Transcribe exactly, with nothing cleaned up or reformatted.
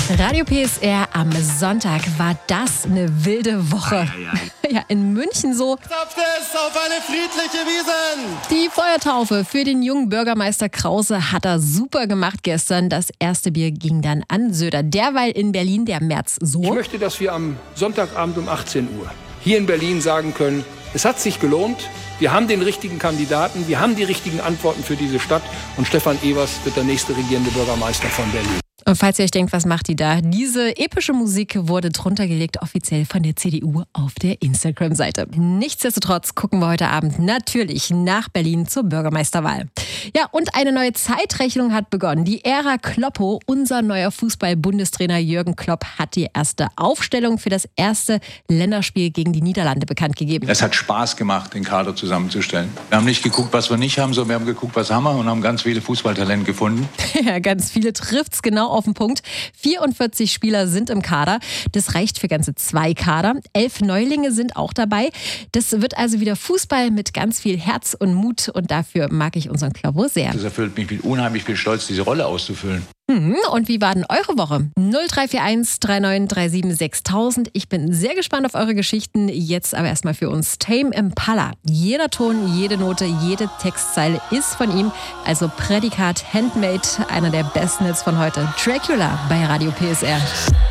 Radio P S R am Sonntag war das eine wilde Woche. Ei, ei, ei. Ja, in München so. Zapft es auf eine friedliche Wiesn! Die Feuertaufe für den jungen Bürgermeister Krause hat er super gemacht gestern. Das erste Bier ging dann an Söder. Derweil in Berlin der März so. Ich möchte, dass wir am Sonntagabend um achtzehn Uhr hier in Berlin sagen können, es hat sich gelohnt. Wir haben den richtigen Kandidaten, wir haben die richtigen Antworten für diese Stadt und Stefan Evers wird der nächste regierende Bürgermeister von Berlin. Und falls ihr euch denkt, was macht die da? Diese epische Musik wurde drunter gelegt, offiziell von der C D U auf der Instagram-Seite. Nichtsdestotrotz gucken wir heute Abend natürlich nach Berlin zur Bürgermeisterwahl. Ja, und eine neue Zeitrechnung hat begonnen. Die Ära Kloppo, unser neuer Fußball-Bundestrainer Jürgen Klopp, hat die erste Aufstellung für das erste Länderspiel gegen die Niederlande bekannt gegeben. Es hat Spaß gemacht, den Kader zusammenzustellen. Wir haben nicht geguckt, was wir nicht haben, sondern wir haben geguckt, was haben wir und haben ganz viele Fußballtalente gefunden. Ja, ganz viele trifft's genau auf den Punkt. vierundvierzig Spieler sind im Kader. Das reicht für ganze zwei Kader. Elf Neulinge sind auch dabei. Das wird also wieder Fußball mit ganz viel Herz und Mut und dafür mag ich unseren Kloppo sehr. Das erfüllt mich mit unheimlich viel Stolz, diese Rolle auszufüllen. Mhm. Und wie war denn eure Woche? null drei vier eins drei neun drei sieben sechstausend. Ich bin sehr gespannt auf eure Geschichten. Jetzt aber erstmal für uns Tame Impala. Jeder Ton, jede Note, jede Textzeile ist von ihm. Also Prädikat Handmade, einer der besten Hits von heute. Dracula bei Radio P S R.